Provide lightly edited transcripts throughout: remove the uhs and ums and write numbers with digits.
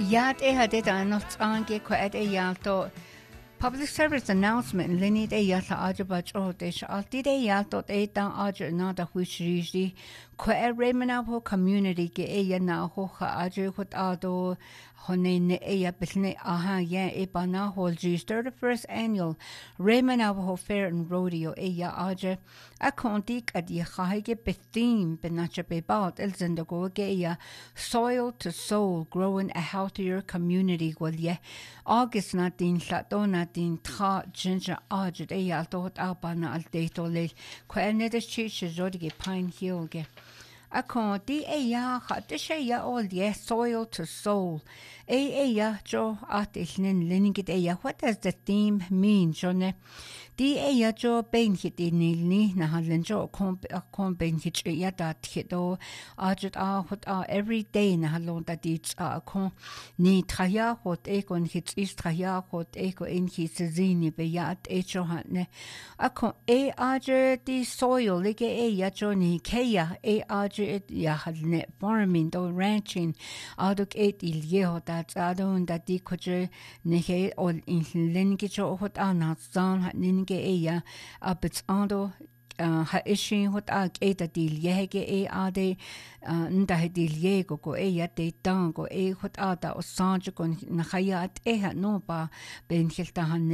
Yat e hadid anocht ange kwed e yalto. Public service announcement lini de yatla ajabach o de alti de yalto e dan aja nada huishrishi kwe remenapo community ke e yana ho ha aja hot ado hone ne e ya bitne aha ya e bana holji 31st annual Remenapo Fair and Rodeo e ya aja a kontik ad ye khahige bethim benacha bebat el zendago ge ya soil to soul growing a healthier community gwal ye August na din llato na din tra ginger ajud e ya dot albana al deto le kwe ne de chi jodige Pine Hill ge Akon di e ya de she ya all ye soil to soul e ya jo at ilnin linigit e ya what does the theme mean jone di e ya jo ben hit ni na halen jo kon ben hit ya dat hido ajut a hot a every day na halon da di a kon ni traya hot e kon hit is traya hot e ko in hit zini be ya e jo hatne akon e aje di soil like e ya jo ni ke ya e aje it ya halne farming do ranching aduk et il ye hot dat adon da di koje ne he ol in lingi jo hot ana zan hat ninge e ya abits ando ha ishin hot ag e da dil yege e ade nda he dil yego go e ya de tango e hot ada o sanjo kon na hayat e ha no ba ben hilta han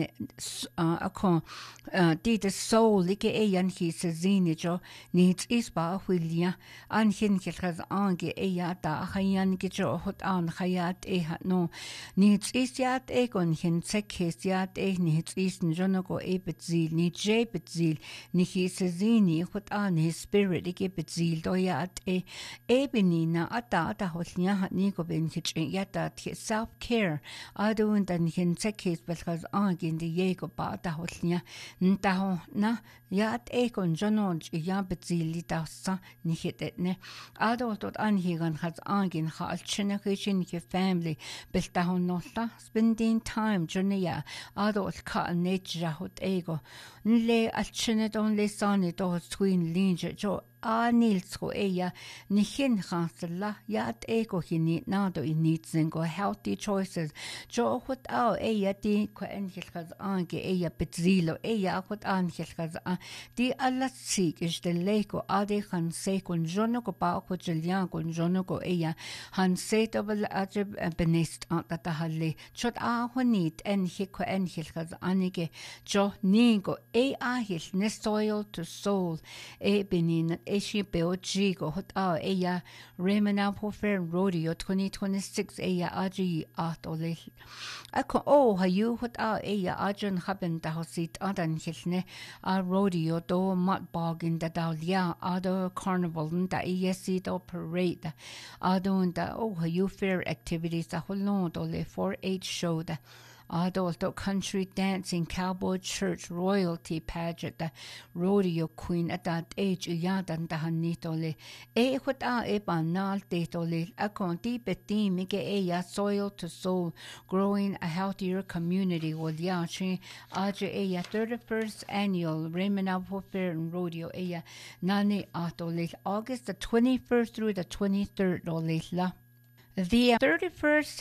akon di de soul like e yan hi se zini jo nits is ba hwilia an hin hilkhaz ange e ya da hayan ge jo hot an hayat e ha no nits is yat e kon hin sekhes yat e nits is jono go e betzil ni je betzil ni hi se zini hot an his spirit ge betzil do yat e benina ata holnya hat ni go ben hit yata self care adun dan hin sekhes belkhaz angin de yego ba ta holnya nta na yat e kon jonon ya betzil ta sa ni hit ne ado tot an higan hat angin hal chine kishin ke family belta hon nolla spending time journey ado ka nature hot ego nle al chine don le sani do twin linje jo Nilsko eya ni hin khansla yat ego hini nado in nitsen go healthy choices jo hot au eya di ko en hilkhaz ange eya betzilo eya hot an hilkhaz di alla sik is de leko ade khan se kon jono ko pa ko jelian kon jono ko eya han se double ajib benest at ta halle chot a honit en hiko en hilkhaz anige jo ningo e a hil ne soil to soul e benin Asia Beoji go hot eya Remenapo Fair Rodeo 2026 eya aji atole ako hayu hot eya ajan haben da hosit adan hilne a rodeo do mat bargain da dalia other carnival da ESC do parade adon da hayu fair activities da holon do le 4-H show da Adolto country dancing, cowboy church, royalty pageant, the rodeo queen at that age, yadan dahanitole. E hot e banal tetole, a conti beti mike eya soil to soul, growing a healthier community. Wal yachi, aja eya 31st annual Remenapo Fair and Rodeo eya nani atole, August the 21st through the 23rd ole. The 31st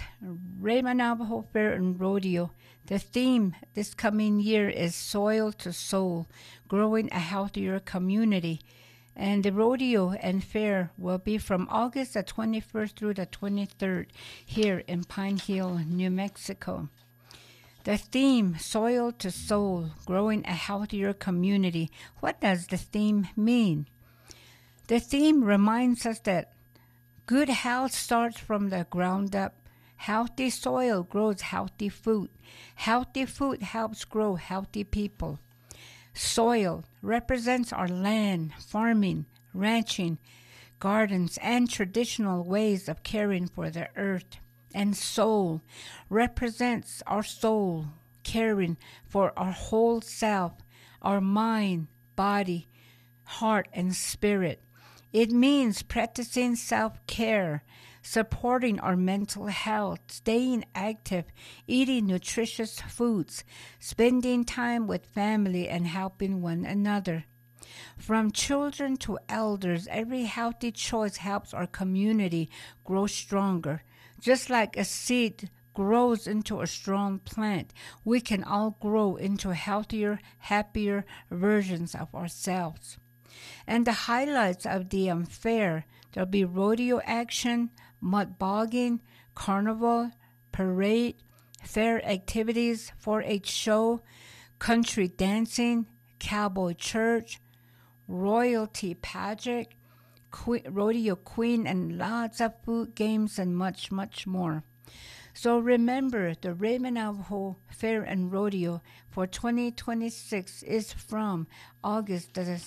Remenapo Fair and Rodeo, the theme this coming year is Soil to Soul, growing a healthier community. And the rodeo and fair will be from August the 21st through the 23rd here in Pine Hill, New Mexico. The theme, Soil to Soul, growing a healthier community. What does the theme mean? The theme reminds us that good health starts from the ground up. Healthy soil grows healthy food. Healthy food helps grow healthy people. Soil represents our land, farming, ranching, gardens, and traditional ways of caring for the earth. And soul represents our soul, caring for our whole self, our mind, body, heart, and spirit. It means practicing self-care, supporting our mental health, staying active, eating nutritious foods, spending time with family, and helping one another. From children to elders, every healthy choice helps our community grow stronger. Just like a seed grows into a strong plant, we can all grow into healthier, happier versions of ourselves. And the highlights of the fair, there'll be rodeo action, mud bogging, carnival, parade, fair activities, 4-H show, country dancing, cowboy church, royalty pageant, rodeo queen, and lots of food, games, and much, much more. So remember, the Raymond Navajo Fair and Rodeo for 2026 is from August the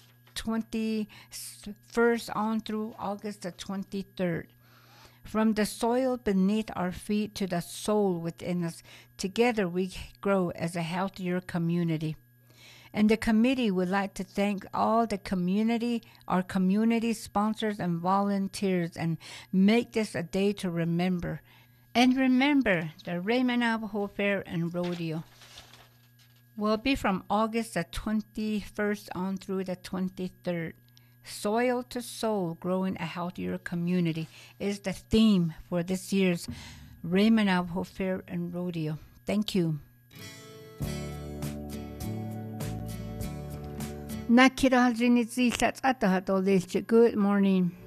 21st on through August the 23rd. From the soil beneath our feet to the soul within us, together we grow as a healthier community. And the committee would like to thank all the community, our community sponsors and volunteers, and make this a day to remember. And remember, the Raymond Navajo Fair and Rodeo will be from August the 21st on through the 23rd. Soil to soul, growing a healthier community is the theme for this year's Raymond Navajo Fair and Rodeo. Thank you. Good morning.